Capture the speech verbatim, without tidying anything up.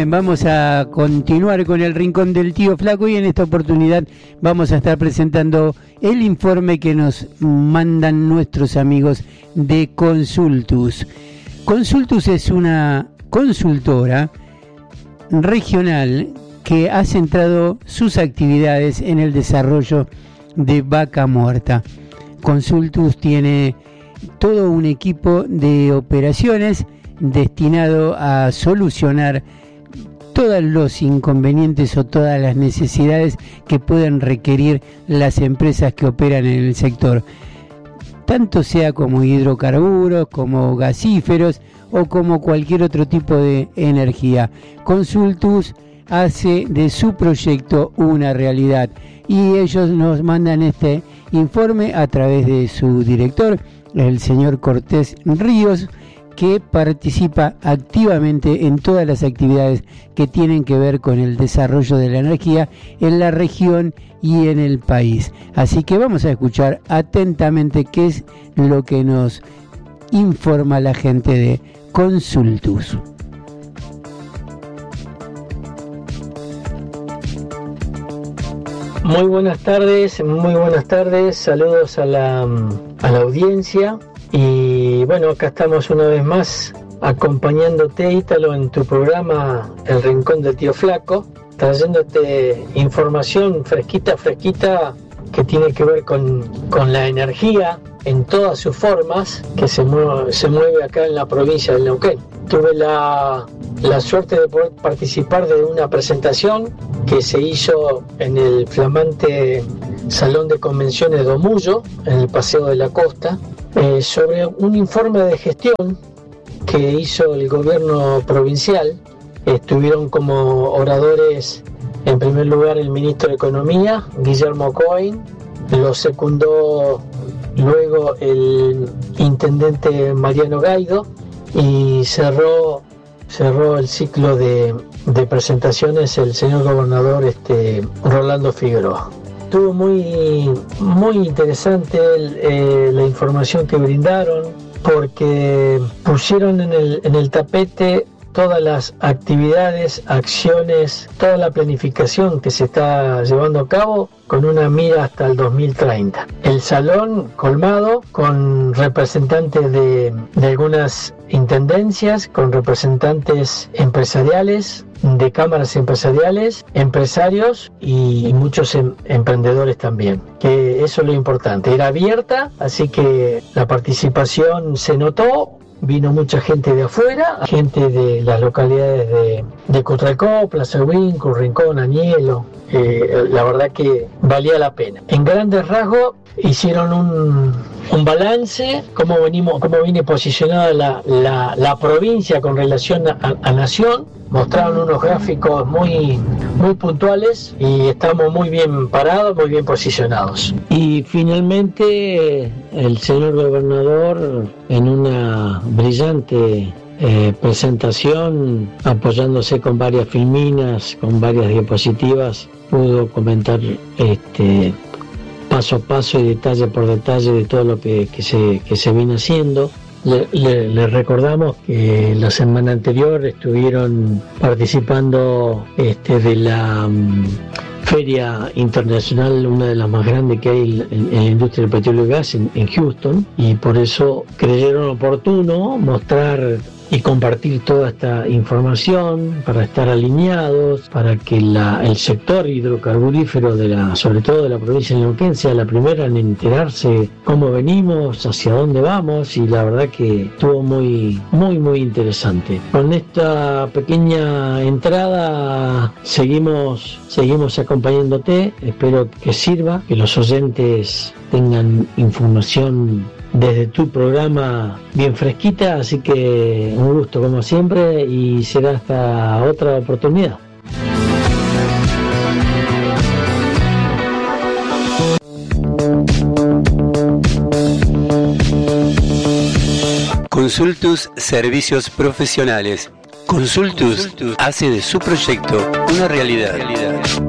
Bien, vamos a continuar con el Rincón del Tío Flaco y en esta oportunidad vamos a estar presentando el informe que nos mandan nuestros amigos de Consultus. Consultus es una consultora regional que ha centrado sus actividades en el desarrollo de vaca muerta. Consultus tiene todo un equipo de operaciones destinado a solucionar todos los inconvenientes o todas las necesidades que pueden requerir las empresas que operan en el sector, tanto sea como hidrocarburos, como gasíferos o como cualquier otro tipo de energía. Consultus hace de su proyecto una realidad y ellos nos mandan este informe a través de su director, el señor Cortés Ríos, que participa activamente en todas las actividades que tienen que ver con el desarrollo de la energía en la región y en el país. Así que vamos a escuchar atentamente qué es lo que nos informa la gente de Consultus. Muy buenas tardes, muy buenas tardes, saludos a la, a la audiencia. Y bueno, acá estamos una vez más acompañándote, Ítalo, en tu programa El Rincón del Tío Flaco, trayéndote información fresquita, fresquita, que tiene que ver con, con la energía en todas sus formas, que se mueve, se mueve acá en la provincia del Neuquén. Tuve la, la suerte de poder participar de una presentación que se hizo en el flamante Salón de Convenciones de Omullo, en el Paseo de la Costa, eh, sobre un informe de gestión que hizo el gobierno provincial. Estuvieron como oradores, en primer lugar, el ministro de Economía, Guillermo Cohen, lo secundó luego el intendente Mariano Gaido y cerró, cerró el ciclo de, de presentaciones el señor gobernador este, Rolando Figueroa. Estuvo muy, muy interesante el, eh, la información que brindaron, porque pusieron en el, en el tapete todas las actividades, acciones, toda la planificación que se está llevando a cabo con una mira hasta el dos mil treinta. El salón colmado con representantes de, de algunas intendencias, con representantes empresariales, de cámaras empresariales, empresarios y muchos em, emprendedores también, que eso es lo importante. Era abierta, así que la participación se notó. Vino mucha gente de afuera, gente de las localidades de, de Cotralcó, Plaza Huínco, Rincón, Añelo. Eh, la verdad que valía la pena. En grandes rasgos hicieron un, un balance, cómo venimos, cómo viene posicionada la, la, la provincia con relación a, a Nación. Mostraron unos gráficos muy, muy puntuales y estamos muy bien parados, muy bien posicionados. Y finalmente el señor gobernador, en una brillante eh, presentación, apoyándose con varias filminas, con varias diapositivas, pudo comentar este, paso a paso y detalle por detalle de todo lo que, que, se, que se viene haciendo. Le, le, le recordamos que la semana anterior estuvieron participando este, de la um, Feria Internacional, una de las más grandes que hay en, en la industria del petróleo y gas en, en Houston, y por eso creyeron oportuno mostrar y compartir toda esta información para estar alineados, para que la, el sector hidrocarburífero, de la, sobre todo de la provincia de Neuquén, sea la primera en enterarse cómo venimos, hacia dónde vamos, y la verdad que estuvo muy, muy, muy interesante. Con esta pequeña entrada seguimos, seguimos acompañándote, espero que sirva, que los oyentes tengan información desde tu programa bien fresquita, así que un gusto como siempre y será hasta otra oportunidad. Consultus Servicios Profesionales. Consultus hace de su proyecto una realidad.